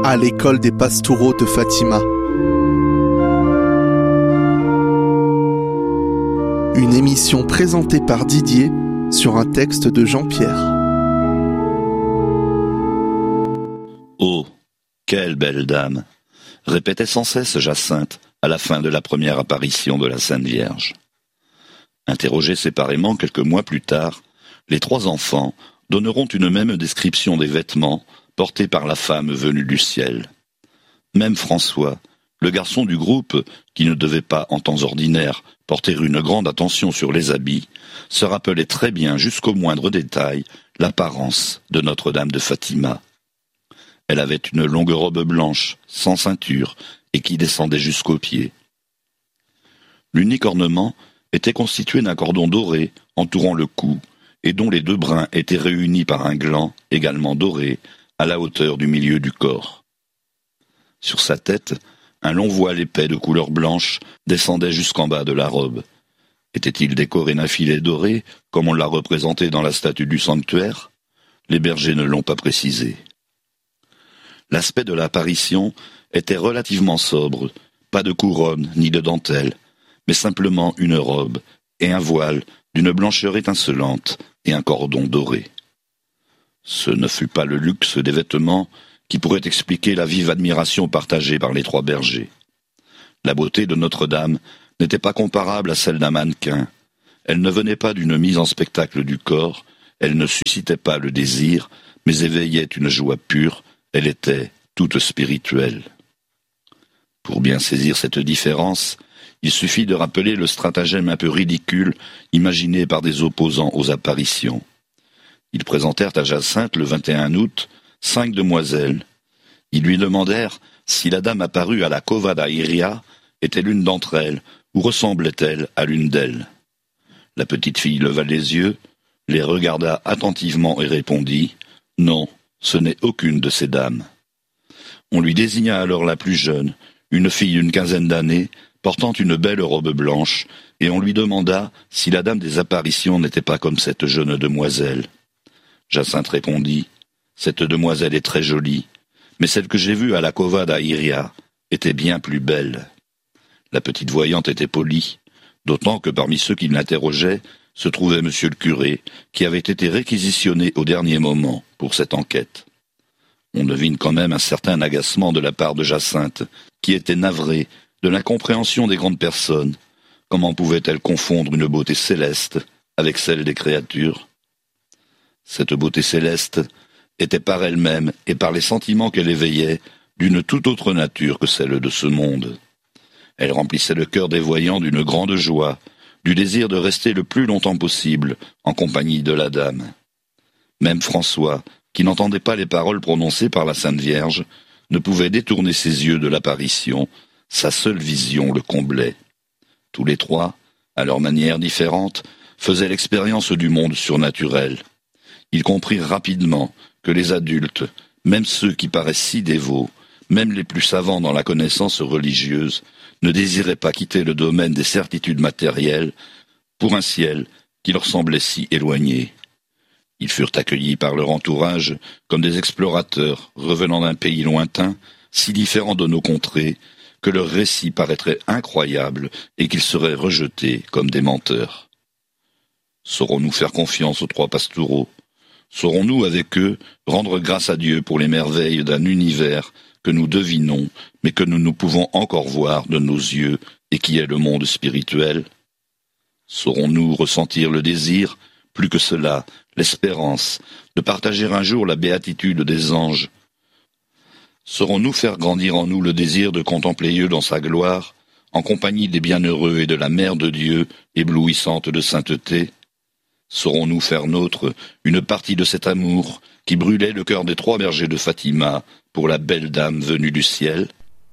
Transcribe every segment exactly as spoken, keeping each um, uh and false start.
à l'école des Pastoureaux de Fatima. Une émission présentée par Didier sur un texte de Jean-Pierre. Oh, quelle belle dame, répétait sans cesse Jacinthe à la fin de la première apparition de la Sainte Vierge. Interrogés séparément quelques mois plus tard, les trois enfants donneront une même description des vêtements portés par la femme venue du ciel. Même François, le garçon du groupe, qui ne devait pas, en temps ordinaire, porter une grande attention sur les habits, se rappelait très bien jusqu'au moindre détail l'apparence de Notre-Dame de Fatima. Elle avait une longue robe blanche, sans ceinture, et qui descendait jusqu'aux pieds. L'unique ornement était constitué d'un cordon doré entourant le cou, et dont les deux brins étaient réunis par un gland, également doré, à la hauteur du milieu du corps. Sur sa tête, un long voile épais de couleur blanche descendait jusqu'en bas de la robe. Était-il décoré d'un filet doré, comme on l'a représenté dans la statue du sanctuaire ? Les bergers ne l'ont pas précisé. L'aspect de l'apparition était relativement sobre, pas de couronne ni de dentelle, mais simplement une robe et un voile d'une blancheur étincelante et un cordon doré. Ce ne fut pas le luxe des vêtements qui pourrait expliquer la vive admiration partagée par les trois bergers. La beauté de Notre-Dame n'était pas comparable à celle d'un mannequin. Elle ne venait pas d'une mise en spectacle du corps, elle ne suscitait pas le désir, mais éveillait une joie pure, elle était toute spirituelle. Pour bien saisir cette différence, il suffit de rappeler le stratagème un peu ridicule imaginé par des opposants aux apparitions. Ils présentèrent à Jacinthe le vingt et un août cinq demoiselles. Ils lui demandèrent si la dame apparue à la Cova da Iria était l'une d'entre elles ou ressemblait-elle à l'une d'elles. La petite fille leva les yeux, les regarda attentivement et répondit « Non, ce n'est aucune de ces dames ». On lui désigna alors la plus jeune, une fille d'une quinzaine d'années, portant une belle robe blanche, et on lui demanda si la dame des apparitions n'était pas comme cette jeune demoiselle. Jacinthe répondit « Cette demoiselle est très jolie, mais celle que j'ai vue à la Cova da Iria était bien plus belle. » La petite voyante était polie, d'autant que parmi ceux qui l'interrogeaient se trouvait monsieur le curé, qui avait été réquisitionné au dernier moment pour cette enquête. On devine quand même un certain agacement de la part de Jacinthe, qui était navrée de l'incompréhension des grandes personnes. Comment pouvait-elle confondre une beauté céleste avec celle des créatures ? Cette beauté céleste était par elle-même et par les sentiments qu'elle éveillait d'une toute autre nature que celle de ce monde. Elle remplissait le cœur des voyants d'une grande joie, du désir de rester le plus longtemps possible en compagnie de la dame. Même François, qui n'entendait pas les paroles prononcées par la Sainte Vierge, ne pouvait détourner ses yeux de l'apparition, sa seule vision le comblait. Tous les trois, à leur manière différente, faisaient l'expérience du monde surnaturel. Ils comprirent rapidement que les adultes, même ceux qui paraissent si dévots, même les plus savants dans la connaissance religieuse, ne désiraient pas quitter le domaine des certitudes matérielles pour un ciel qui leur semblait si éloigné. Ils furent accueillis par leur entourage comme des explorateurs revenant d'un pays lointain, si différent de nos contrées, que leur récit paraîtrait incroyable et qu'ils seraient rejetés comme des menteurs. Saurons-nous faire confiance aux trois Pastoureaux ? Saurons-nous avec eux rendre grâce à Dieu pour les merveilles d'un univers que nous devinons, mais que nous ne pouvons encore voir de nos yeux et qui est le monde spirituel ? Saurons-nous ressentir le désir, plus que cela, l'espérance, de partager un jour la béatitude des anges ? Saurons-nous faire grandir en nous le désir de contempler Dieu dans sa gloire, en compagnie des bienheureux et de la Mère de Dieu, éblouissante de sainteté ? Saurons-nous faire nôtre une partie de cet amour qui brûlait le cœur des trois bergers de Fatima pour la belle dame venue du ciel ?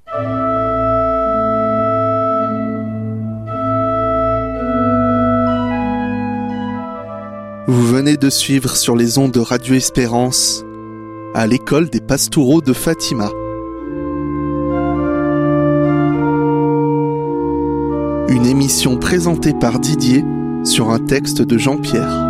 Vous venez de suivre sur les ondes de Radio Espérance à l'école des Pastoureaux de Fatima. Une émission présentée par Didier sur un texte de Jean-Pierre.